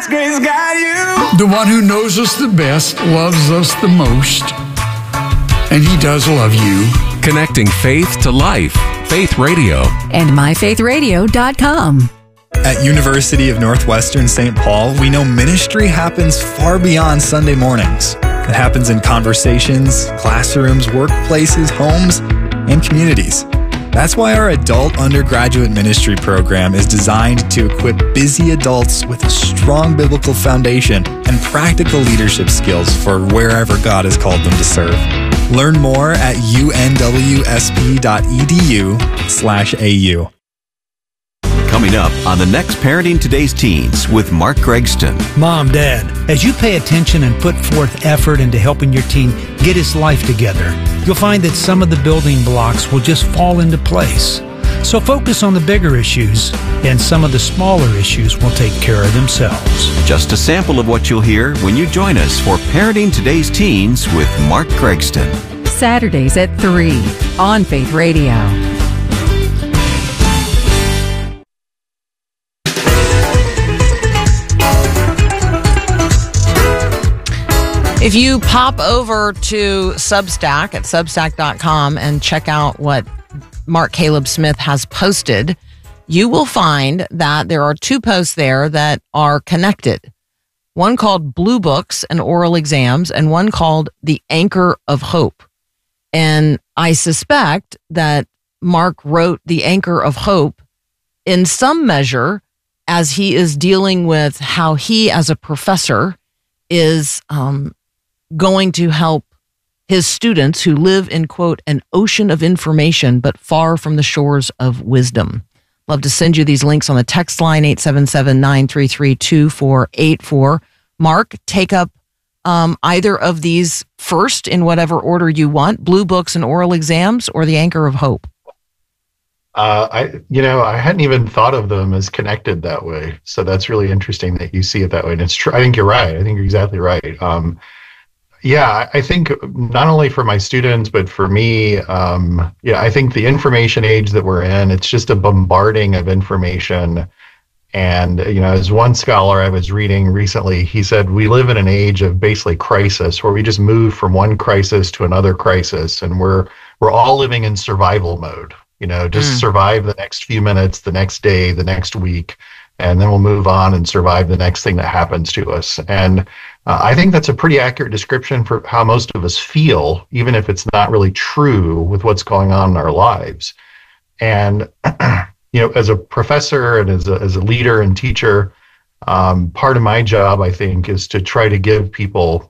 Grace got you. The one who knows us the best loves us the most. And he does love you. Connecting faith to life. Faith Radio. And myfaithradio.com. At University of Northwestern St. Paul, we know ministry happens far beyond Sunday mornings. It happens in conversations, classrooms, workplaces, homes, and communities. That's why our adult undergraduate ministry program is designed to equip busy adults with a strong biblical foundation and practical leadership skills for wherever God has called them to serve. Learn more at unwsp.edu/AU. Coming up on the next Parenting Today's Teens with Mark Gregston. Mom, Dad, as you pay attention and put forth effort into helping your teen get his life together, you'll find that some of the building blocks will just fall into place. So focus on the bigger issues, and some of the smaller issues will take care of themselves. Just a sample of what you'll hear when you join us for Parenting Today's Teens with Mark Gregston. Saturdays at 3 on Faith Radio. If you pop over to Substack at substack.com and check out what Mark Caleb Smith has posted, you will find that there are 2 posts there that are connected. One called Blue Books and Oral Exams, and one called The Anchor of Hope. And I suspect that Mark wrote The Anchor of Hope in some measure as he is dealing with how he as a professor is going to help his students who live in, quote, an ocean of information, but far from the shores of wisdom. Love to send you these links on the text line, 877-933-2484. Mark, take up either of these first in whatever order you want, Blue Books and Oral Exams or The Anchor of Hope. I hadn't even thought of them as connected that way. So that's really interesting that you see it that way. And it's true. I think you're right. I think you're exactly right. I think not only for my students, but for me, I think the information age that we're in, it's just a bombarding of information. And, as one scholar I was reading recently, he said, we live in an age of basically crisis where we just move from one crisis to another crisis. And we're all living in survival mode, just survive the next few minutes, the next day, the next week, and then we'll move on and survive the next thing that happens to us. And I think that's a pretty accurate description for how most of us feel, even if it's not really true with what's going on in our lives. And, as a professor and as a leader and teacher, part of my job, I think, is to try to give people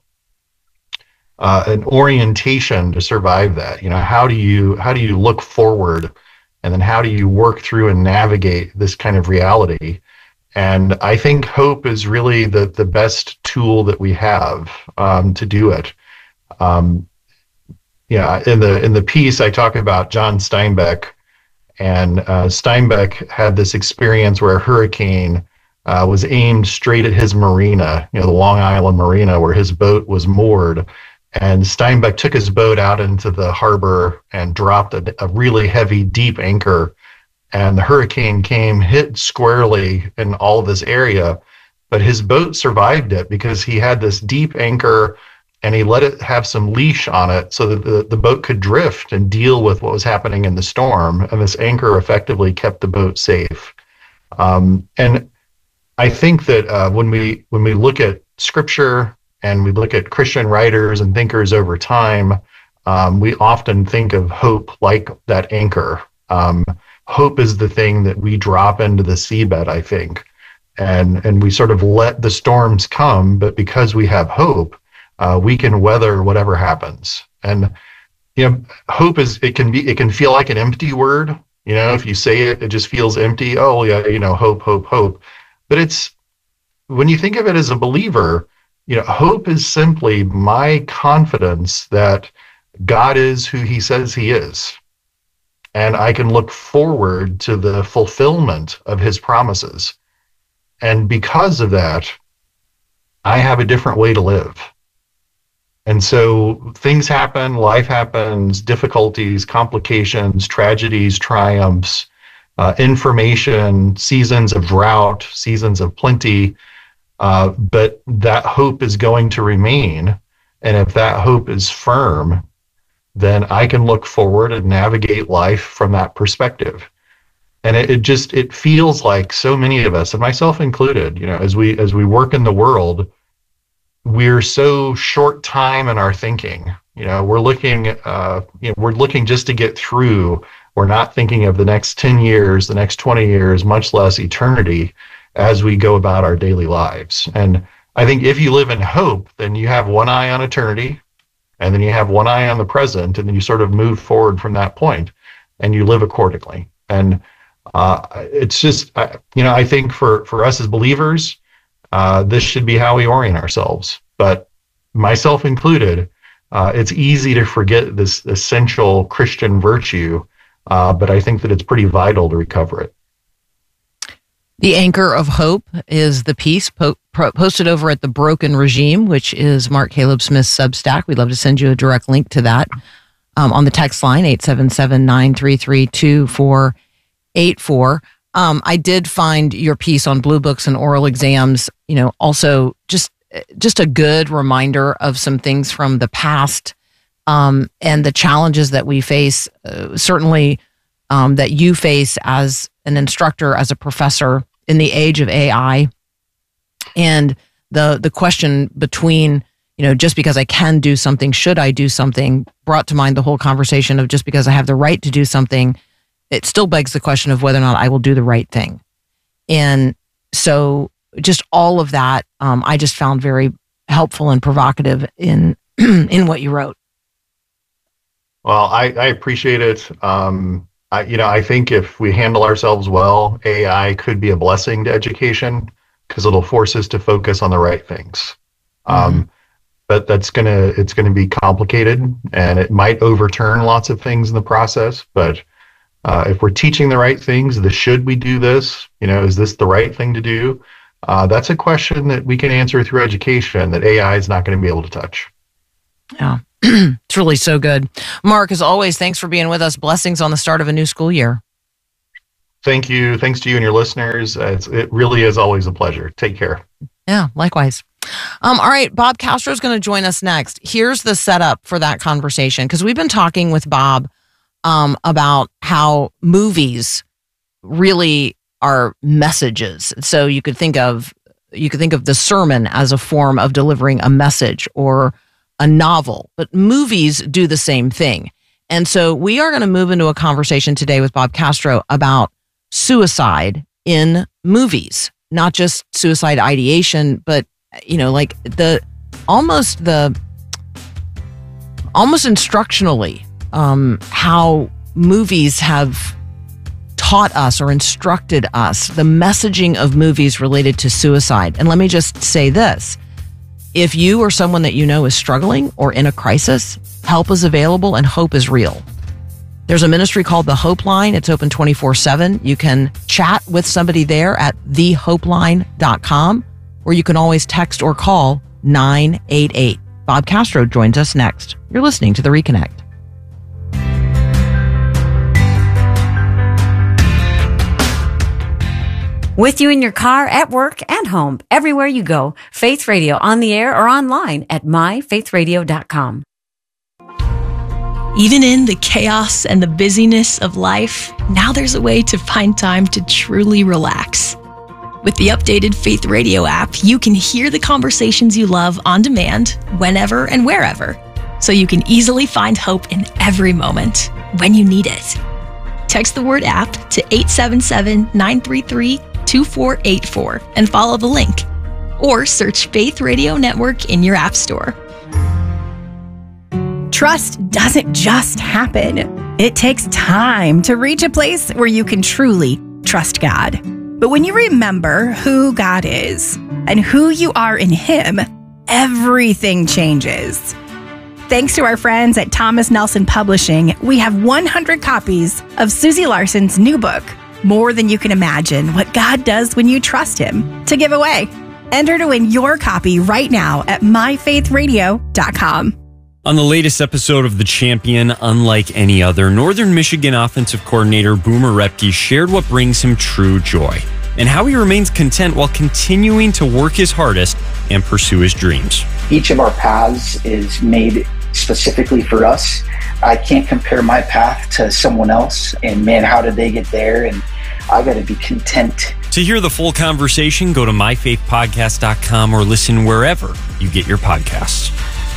an orientation to survive that. How do you look forward, and then how do you work through and navigate this kind of reality? And I think hope is really the best tool that we have to do it. In the piece, I talk about John Steinbeck, and Steinbeck had this experience where a hurricane was aimed straight at his marina, the Long Island Marina, where his boat was moored. And Steinbeck took his boat out into the harbor and dropped a really heavy, deep anchor. And the hurricane came, hit squarely in all of this area, but his boat survived it because he had this deep anchor and he let it have some leash on it so that the boat could drift and deal with what was happening in the storm. And this anchor effectively kept the boat safe. And I think that when we look at scripture and we look at Christian writers and thinkers over time, we often think of hope like that anchor. Hope is the thing that we drop into the seabed, I think, and we sort of let the storms come, but because we have hope, we can weather whatever happens. And hope it can feel like an empty word. If you say it, it just feels empty. Oh yeah, hope. But it's, when you think of it as a believer, hope is simply my confidence that God is who He says He is. And I can look forward to the fulfillment of His promises. And because of that, I have a different way to live. And so things happen, life happens, difficulties, complications, tragedies, triumphs, information, seasons of drought, seasons of plenty. But that hope is going to remain. And if that hope is firm, then I can look forward and navigate life from that perspective. And it feels like so many of us, and myself included, as we work in the world, we're so short time in our thinking. We're looking just to get through. We're not thinking of the next 10 years, the next 20 years, much less eternity as we go about our daily lives. And I think if you live in hope, then you have one eye on eternity, and then you have one eye on the present, and then you sort of move forward from that point, and you live accordingly. And it's just, I think for us as believers, this should be how we orient ourselves. But myself included, it's easy to forget this essential Christian virtue, but I think that it's pretty vital to recover it. The Anchor of Hope is the piece posted over at The Broken Regime, which is Mark Caleb Smith's Substack. We'd love to send you a direct link to that on the text line, 877-933-2484. I did find your piece on Blue Books and oral exams, also just a good reminder of some things from the past and the challenges that we face, certainly that you face as an instructor, as a professor in the age of AI. And the question between, just because I can do something, should I do something, brought to mind the whole conversation of just because I have the right to do something, it still begs the question of whether or not I will do the right thing. And so just all of that, I just found very helpful and provocative in what you wrote. Well, I appreciate it. I think if we handle ourselves well, AI could be a blessing to education because it'll force us to focus on the right things. But it's gonna be complicated, and it might overturn lots of things in the process. But if we're teaching the right things, should we do this? Is this the right thing to do? That's a question that we can answer through education that AI is not going to be able to touch. Yeah, it's really so good. Mark, as always, thanks for being with us. Blessings on the start of a new school year. Thank you. Thanks to you and your listeners. It really is always a pleasure. Take care. Yeah, likewise. All right, Bob Castro is going to join us next. Here's the setup for that conversation, because we've been talking with Bob about how movies really are messages. So you could think of the sermon as a form of delivering a message, or a novel, but movies do the same thing. And so we are going to move into a conversation today with Bob Castro about suicide in movies, not just suicide ideation, but almost instructionally, how movies have taught us or instructed us, the messaging of movies related to suicide. And let me just say this. If you or someone that you know is struggling or in a crisis, help is available and hope is real. There's a ministry called The Hope Line. It's open 24/7. You can chat with somebody there at thehopeline.com, or you can always text or call 988. Bob Castro joins us next. You're listening to The Reconnect. With you in your car, at work, and home, everywhere you go, Faith Radio on the air or online at myfaithradio.com. Even in the chaos and the busyness of life, now there's a way to find time to truly relax. With the updated Faith Radio app, you can hear the conversations you love on demand, whenever and wherever, so you can easily find hope in every moment when you need it. Text the word app to 877-933-2484 and follow the link, or search Faith Radio Network in your app store. Trust doesn't just happen. It takes time to reach a place where you can truly trust God. But when you remember who God is and who you are in Him, everything changes. Thanks to our friends at Thomas Nelson Publishing, we have 100 copies of Susie Larson's new book, More Than You Can Imagine, What God Does When You Trust Him, to give away. Enter to win your copy right now at myfaithradio.com. On the latest episode of The Champion, unlike any other, Northern Michigan offensive coordinator Boomer Repke shared what brings him true joy. and how he remains content while continuing to work his hardest and pursue his dreams. Each of our paths is made specifically for us. I can't compare my path to someone else, and man, how did they get there? And I got to be content. To hear the full conversation, go to myfaithpodcast.com or listen wherever you get your podcasts.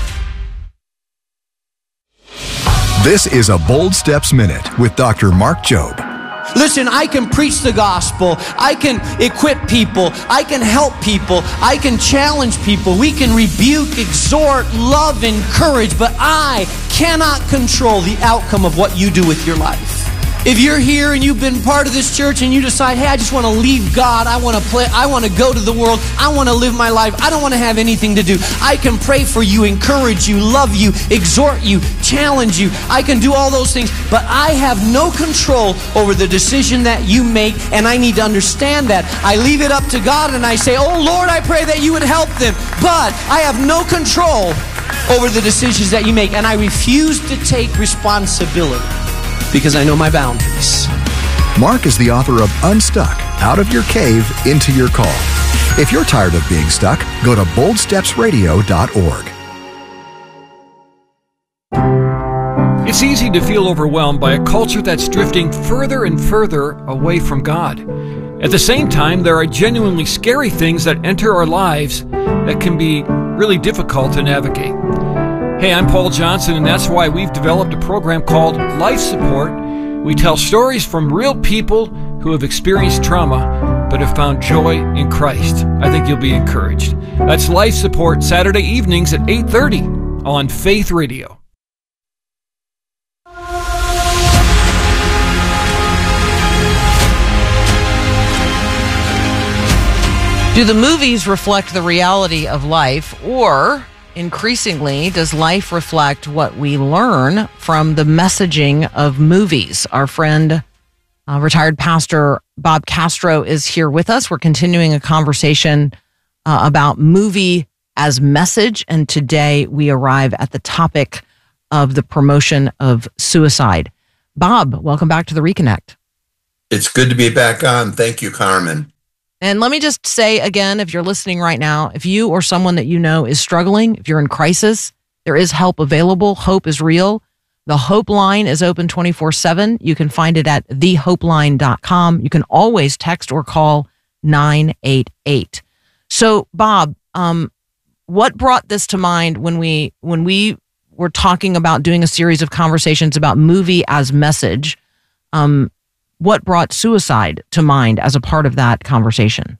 This is a Bold Steps Minute with Dr. Mark Jobe. Listen, I can preach the gospel. I can equip people. I can help people. I can challenge people. We can rebuke, exhort, love, encourage, but I cannot control the outcome of what you do with your life. If you're here and you've been part of this church and you decide, hey, I just want to leave God, I want to go to the world, I want to live my life, I don't want to have anything to do, I can pray for you, encourage you, love you, exhort you, challenge you. I can do all those things, but I have no control over the decision that you make, and I need to understand that. I leave it up to God and I say, oh Lord, I pray that you would help them, but I have no control over the decisions that you make, and I refuse to take responsibility, because I know my boundaries. Mark is the author of Unstuck, Out of Your Cave, Into Your Call. If you're tired of being stuck, go to boldstepsradio.org. It's easy to feel overwhelmed by a culture that's drifting further and further away from God. At the same time, there are genuinely scary things that enter our lives that can be really difficult to navigate. Hey, I'm Paul Johnson, and that's why we've developed a program called Life Support. We tell stories from real people who have experienced trauma but have found joy in Christ. I think you'll be encouraged. That's Life Support, Saturday evenings at 8:30 on Faith Radio. Do the movies reflect the reality of life, or increasingly, does life reflect what we learn from the messaging of movies? Our friend, retired pastor Bob Castro is here with us. We're continuing a conversation about movie as message, and today we arrive at the topic of the promotion of suicide. Bob, welcome back to the Reconnect. It's good to be back on. Thank you, Carmen. And let me just say again, if you're listening right now, if you or someone that you know is struggling, if you're in crisis, there is help available. Hope is real. The Hope Line is open 24/7. You can find it at thehopeline.com. You can always text or call 988. So, Bob, what brought this to mind when we were talking about doing a series of conversations about movie as message? What brought suicide to mind as a part of that conversation?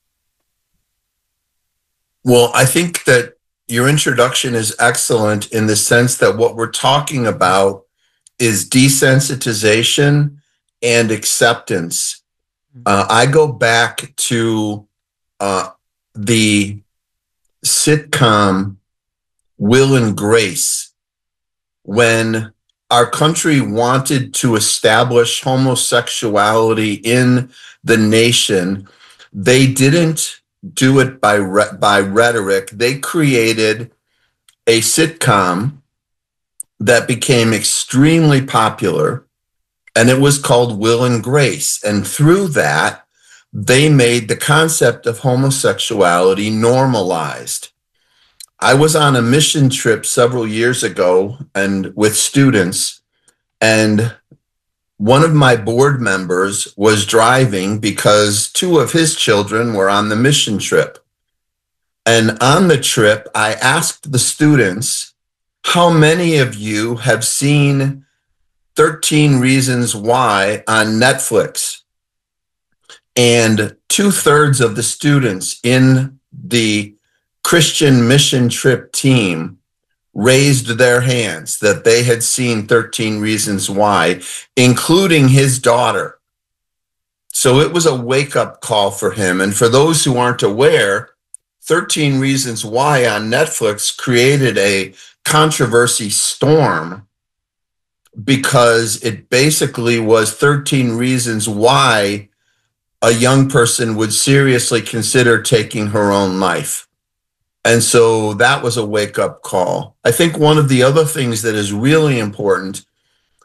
Well, I think that your introduction is excellent in the sense that what we're talking about is desensitization and acceptance. I go back to the sitcom Will and Grace, when our country wanted to establish homosexuality in the nation. They didn't do it by rhetoric. They created a sitcom that became extremely popular, and it was called Will and Grace. And through that, they made the concept of homosexuality normalized. I was on a mission trip several years ago and with students, and one of my board members was driving because two of his children were on the mission trip. And on the trip, I asked the students, how many of you have seen 13 Reasons Why on Netflix? And 2/3 of the students in the Christian mission trip team raised their hands that they had seen 13 Reasons Why, including his daughter. So it was a wake-up call for him. And for those who aren't aware, 13 Reasons Why on Netflix created a controversy storm because it basically was 13 reasons why a young person would seriously consider taking her own life. And so that was a wake-up call. I think one of the other things that is really important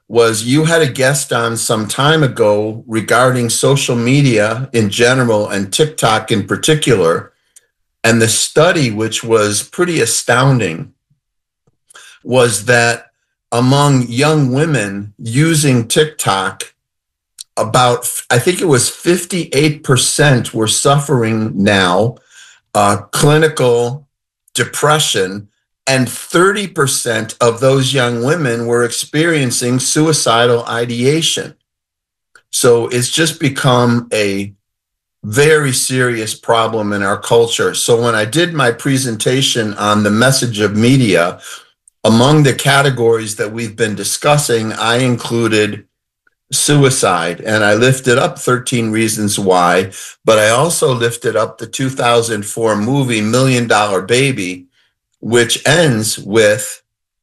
was you had a guest on some time ago regarding social media in general and TikTok in particular. And the study, which was pretty astounding, was that among young women using TikTok, I think it was 58% were suffering now clinical depression, and 30% of those young women were experiencing suicidal ideation. So it's just become a very serious problem in our culture. So when I did my presentation on the message of media, among the categories that we've been discussing, I included suicide, and I lifted up 13 Reasons Why, but I also lifted up the 2004 movie $1 Million Baby, which ends with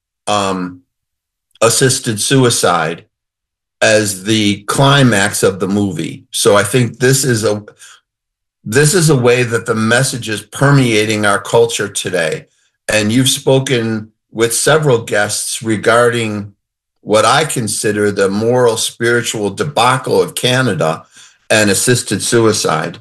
assisted suicide as the climax of the movie. So I think this is a way that the message is permeating our culture today. And you've spoken with several guests regarding what I consider the moral, spiritual debacle of Canada and assisted suicide.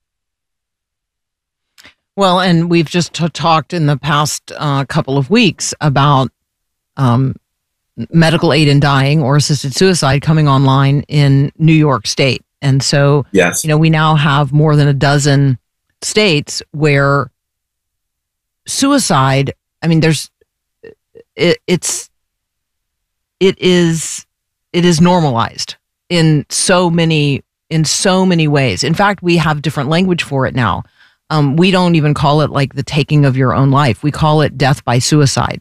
Well, and we've just talked in the past couple of weeks about medical aid in dying or assisted suicide coming online in New York State. And so, yes, we now have more than a dozen states where suicide, it is normalized in so many ways. In fact, we have different language for it now. We don't even call it like the taking of your own life. We call it death by suicide.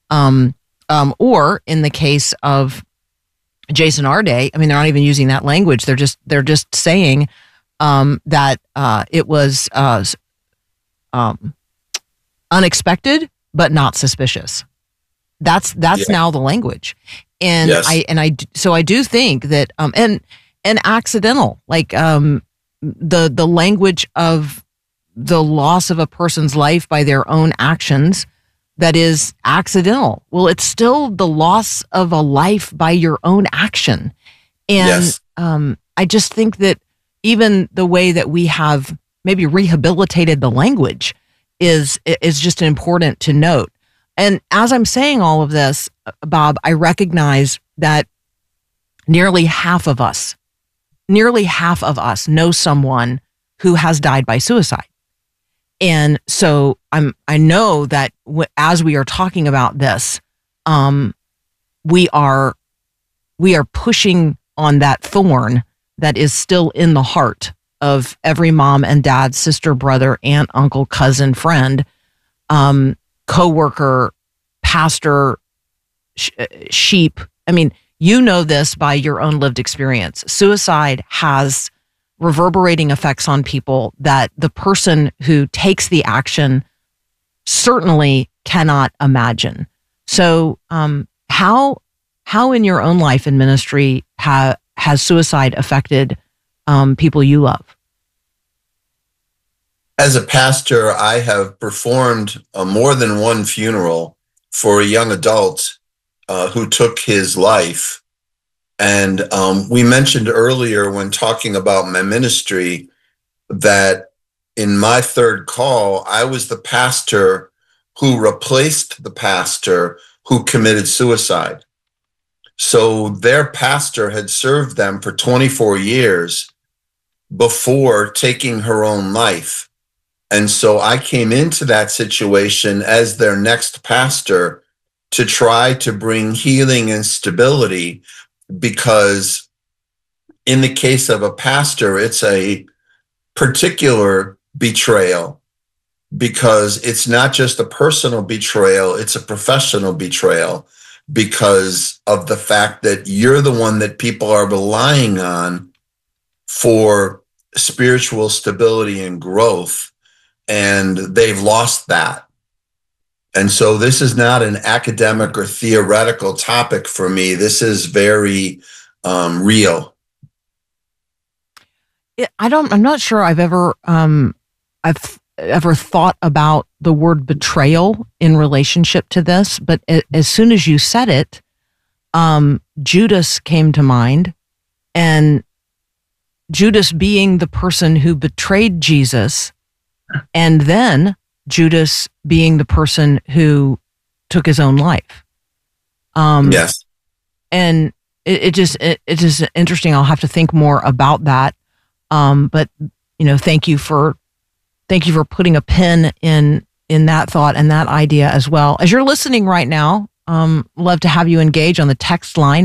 Or in the case of Jason Arday, they're not even using that language. They're just saying that it was unexpected but not suspicious. That's now the language, and yes. I do think that and accidental, like the language of the loss of a person's life by their own actions, that is accidental. Well, it's still the loss of a life by your own action, and yes. I just think that even the way that we have maybe rehabilitated the language is just important to note. And as I'm saying all of this, Bob, I recognize that nearly half of us know someone who has died by suicide. And so I know that as we are talking about this, we are pushing on that thorn that is still in the heart of every mom and dad, sister, brother, aunt, uncle, cousin, friend, coworker, pastor, sheep. You know this by your own lived experience. Suicide has reverberating effects on people that the person who takes the action certainly cannot imagine. So, how in your own life and ministry has suicide affected people you love? As a pastor, I have performed more than one funeral for a young adult who took his life. And we mentioned earlier when talking about my ministry that in my third call, I was the pastor who replaced the pastor who committed suicide. So their pastor had served them for 24 years before taking her own life. And so I came into that situation as their next pastor to try to bring healing and stability, because in the case of a pastor, it's a particular betrayal, because it's not just a personal betrayal, it's a professional betrayal, because of the fact that you're the one that people are relying on for spiritual stability and growth, and they've lost that. And so this is not an academic or theoretical topic for me. This is very real. I'm not sure I've ever thought about the word betrayal in relationship to this, but as soon as you said it, Judas came to mind, and Judas being the person who betrayed Jesus, and then Judas being the person who took his own life. Yes. And it just interesting. I'll have to think more about that. But thank you for putting a pin in that thought and that idea as well. As you're listening right now, love to have you engage on the text line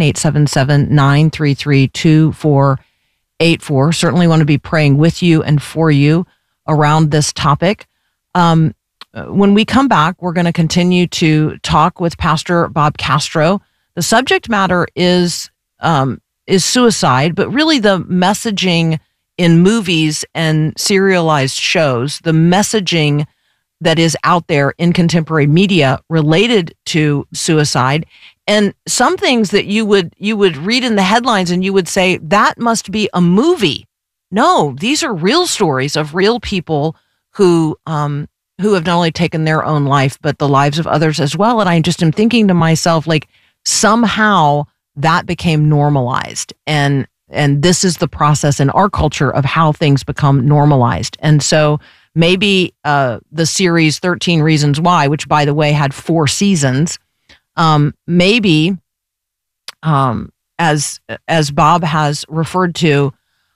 877-933-2484. Certainly want to be praying with you and for you around this topic. When we come back, we're going to continue to talk with Pastor Bob Castro. The subject matter is suicide, but really the messaging in movies and serialized shows, the messaging that is out there in contemporary media related to suicide, and some things that you would read in the headlines and you would say that must be a movie. No, these are real stories of real people who have not only taken their own life, but the lives of others as well. And I just am thinking to myself, like, somehow that became normalized. And this is the process in our culture of how things become normalized. And so maybe the series 13 Reasons Why, which by the way had 4 seasons, maybe as Bob has referred to,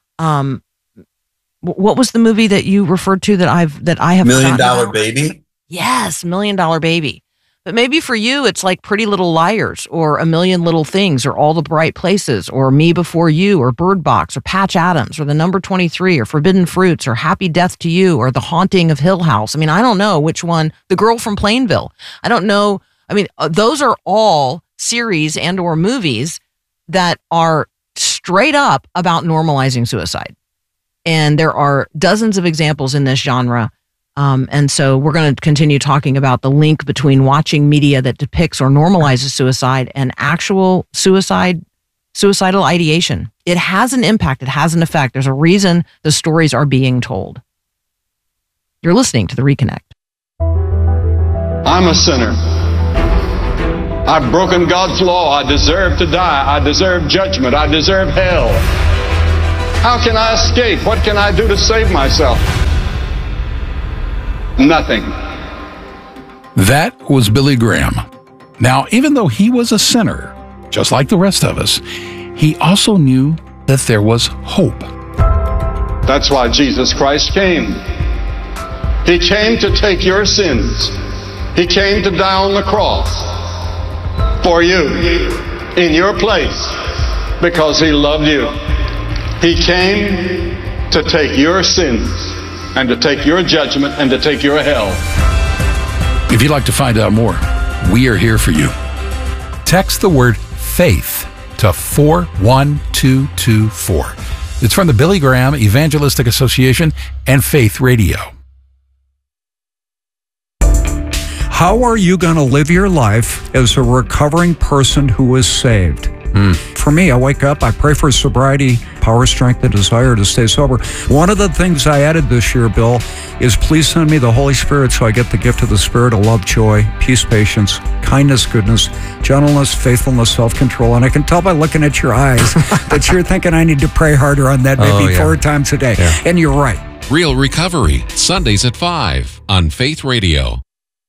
what was the movie that you referred to that I have $1 Million Baby? Yes, $1 Million Baby. But maybe for you, it's like Pretty Little Liars or A Million Little Things or All the Bright Places or Me Before You or Bird Box or Patch Adams or The Number 23 or Forbidden Fruits or Happy Death to You or The Haunting of Hill House. I mean, I don't know which one. The Girl from Plainville. I don't know. I mean, those are all series and or movies that are straight up about normalizing suicide. And there are dozens of examples in this genre. And so we're going to continue talking about the link between watching media that depicts or normalizes suicide and actual suicidal ideation. It has an impact. It has an effect. There's a reason the stories are being told. You're listening to The Reconnect. I'm a sinner. I've broken God's law. I deserve to die. I deserve judgment. I deserve hell. How can I escape? What can I do to save myself? Nothing. That was Billy Graham. Now, even though he was a sinner, just like the rest of us, he also knew that there was hope. That's why Jesus Christ came. He came to take your sins. He came to die on the cross for you, in your place, because he loved you. He came to take your sins and to take your judgment and to take your hell. If you'd like to find out more, we are here for you. Text the word faith to 41224. It's from the Billy Graham Evangelistic Association and Faith Radio. How are you going to live your life as a recovering person who is saved? For me, I wake up, I pray for sobriety, power, strength, and desire to stay sober. One of the things I added this year, Bill, is please send me the Holy Spirit so I get the gift of the Spirit of love, joy, peace, patience, kindness, goodness, gentleness, faithfulness, self-control. And I can tell by looking at your eyes that you're thinking I need to pray harder on that maybe 4 times a day. Yeah. And you're right. Real Recovery, Sundays at 5 on Faith Radio.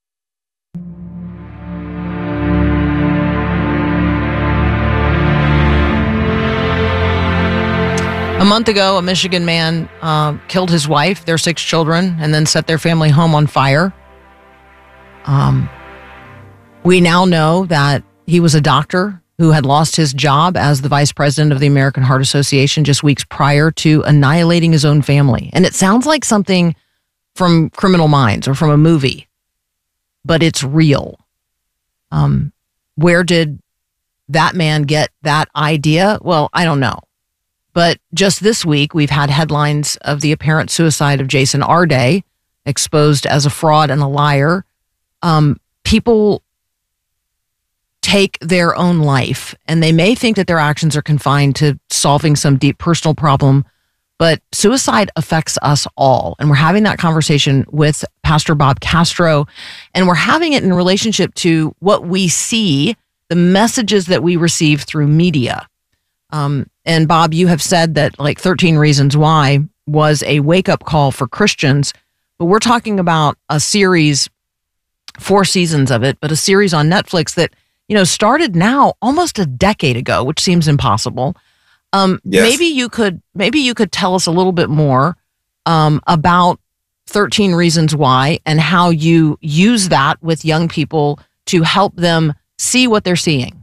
A month ago, a Michigan man killed his wife, their 6 children, and then set their family home on fire. We now know that he was a doctor who had lost his job as the vice president of the American Heart Association just weeks prior to annihilating his own family. And it sounds like something from Criminal Minds or from a movie, but it's real. Where did that man get that idea? Well, I don't know. But just this week, we've had headlines of the apparent suicide of Jason Arday, exposed as a fraud and a liar. People take their own life, and they may think that their actions are confined to solving some deep personal problem, but suicide affects us all. And we're having that conversation with Pastor Bob Castro, and we're having it in relationship to what we see the messages that we receive through media. And Bob, you have said that like 13 Reasons Why was a wake-up call for Christians, but we're talking about a series, 4 seasons of it, but a series on Netflix that, started now almost a decade ago, which seems impossible. Yes. Maybe you could tell us a little bit more about 13 Reasons Why and how you use that with young people to help them see what they're seeing.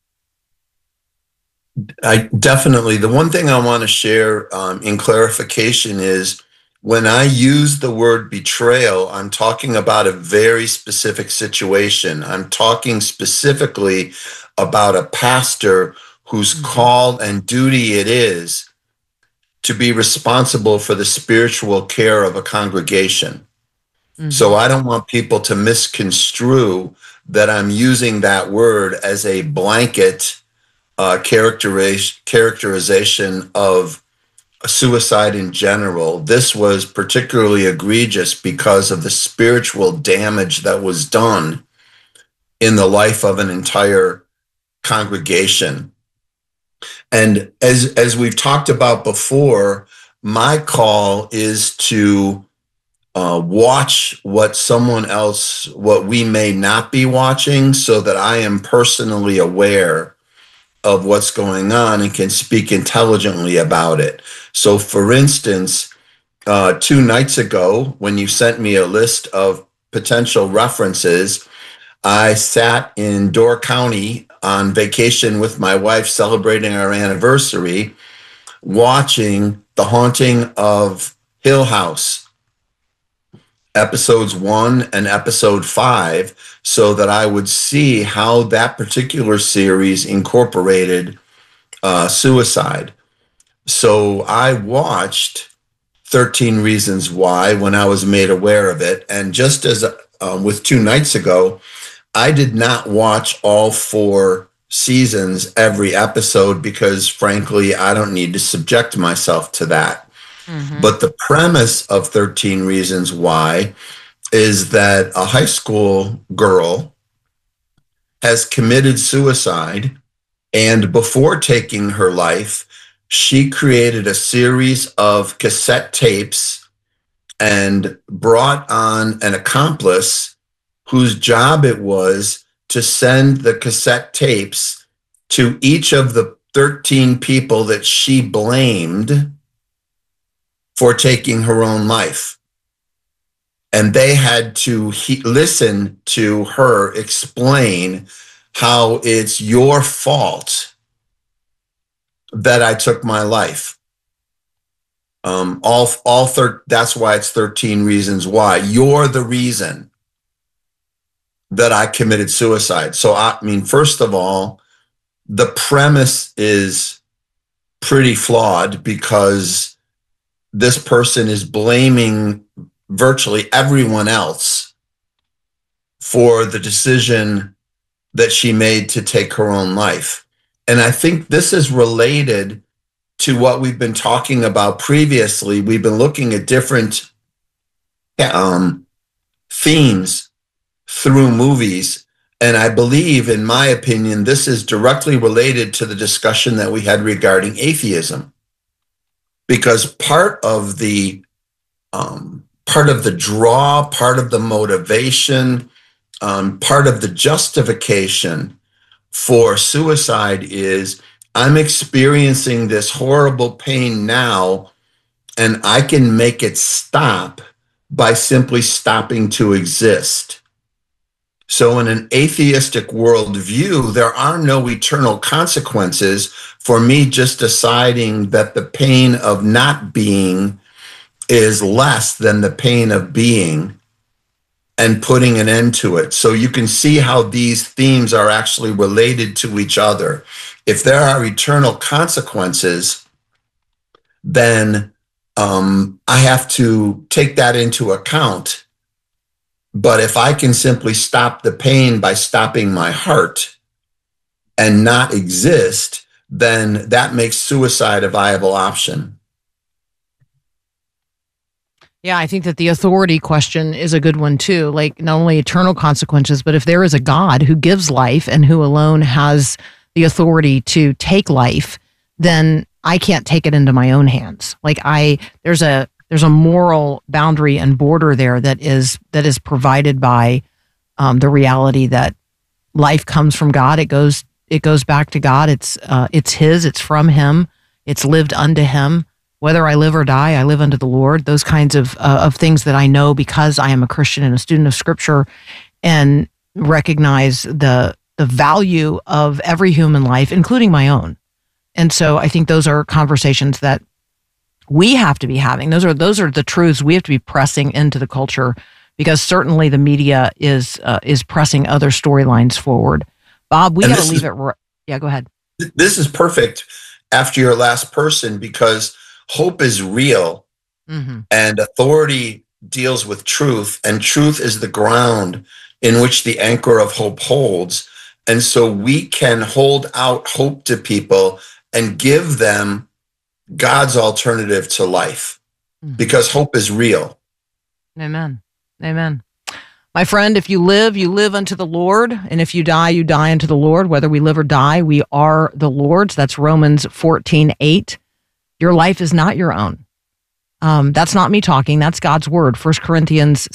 Definitely. The one thing I want to share in clarification is when I use the word betrayal, I'm talking about a very specific situation. I'm talking specifically about a pastor whose call and duty it is to be responsible for the spiritual care of a congregation. Mm-hmm. So I don't want people to misconstrue that I'm using that word as a blanket characterization of suicide in general. This was particularly egregious because of the spiritual damage that was done in the life of an entire congregation. And as we've talked about before, my call is to watch what we may not be watching, so that I am personally aware of what's going on and can speak intelligently about it. So for instance, 2 nights ago, when you sent me a list of potential references, I sat in Door County on vacation with my wife celebrating our anniversary, watching The Haunting of Hill House, episodes 1 and episode 5, so that I would see how that particular series incorporated suicide. So I watched 13 Reasons Why when I was made aware of it. And just as with 2 nights ago, I did not watch all 4 seasons, every episode, because frankly, I don't need to subject myself to that. Mm-hmm. But the premise of 13 Reasons Why is that a high school girl has committed suicide, and before taking her life, she created a series of cassette tapes and brought on an accomplice whose job it was to send the cassette tapes to each of the 13 people that she blamed for taking her own life. And they had to listen to her explain how it's your fault that I took my life. That's why it's 13 Reasons Why. You're the reason that I committed suicide. So, first of all, the premise is pretty flawed, because this person is blaming virtually everyone else for the decision that she made to take her own life. And I think this is related to what we've been talking about previously. We've been looking at different themes through movies. And I believe, in my opinion, this is directly related to the discussion that we had regarding atheism. Because part of the draw, part of the motivation, part of the justification for suicide is, I'm experiencing this horrible pain now, and I can make it stop by simply stopping to exist. So in an atheistic worldview, there are no eternal consequences for me just deciding that the pain of not being is less than the pain of being, and putting an end to it. So you can see how these themes are actually related to each other. If there are eternal consequences, then I have to take that into account. But if I can simply stop the pain by stopping my heart and not exist, then that makes suicide a viable option. Yeah, I think that the authority question is a good one too. Like not only eternal consequences, but if there is a God who gives life and who alone has the authority to take life, then I can't take it into my own hands. Like there's a moral boundary and border there that is provided by the reality that life comes from God. It goes back to God. It's His. It's from Him. It's lived unto Him. Whether I live or die, I live unto the Lord. Those kinds of things that I know because I am a Christian and a student of Scripture, and recognize the value of every human life, including my own. And so I think those are conversations that we have to be having. Those are the truths we have to be pressing into the culture, because certainly the media is pressing other storylines forward. Bob, we got to leave it. Yeah, go ahead. This is perfect after your last person, because hope is real, and authority deals with truth, and truth is the ground in which the anchor of hope holds. And so we can hold out hope to people and give them God's alternative to life, because hope is real. Amen. Amen. My friend, if you live unto the Lord, and if you die unto the Lord. Whether we live or die, we are the Lord's. That's Romans 14:8. Your life is not your own. That's not me talking. That's God's word. 1 Corinthians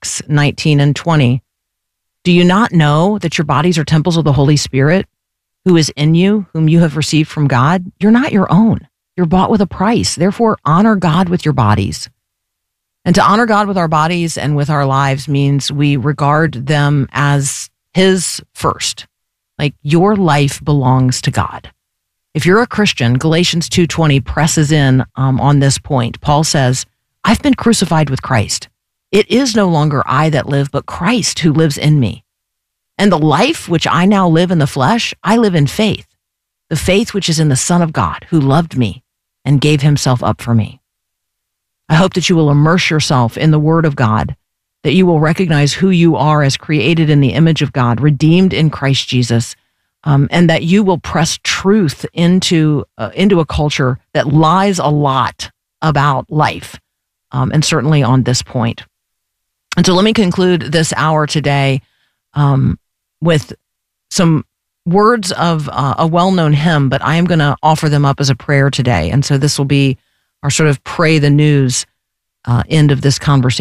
6:19 and 20. Do you not know that your bodies are temples of the Holy Spirit, who is in you, whom you have received from God? You're not your own. You're bought with a price. Therefore, honor God with your bodies. And to honor God with our bodies and with our lives means we regard them as His first. Like, your life belongs to God. If you're a Christian, Galatians 2:20 presses in on this point. Paul says, I've been crucified with Christ. It is no longer I that live, but Christ who lives in me. And the life which I now live in the flesh, I live in faith. The faith which is in the Son of God, who loved me and gave Himself up for me. I hope that you will immerse yourself in the Word of God, that you will recognize who you are as created in the image of God, redeemed in Christ Jesus, and that you will press truth into a culture that lies a lot about life, and certainly on this point. And so let me conclude this hour today with some words of a well-known hymn, but I am going to offer them up as a prayer today. And so this will be our sort of pray the news end of this conversation.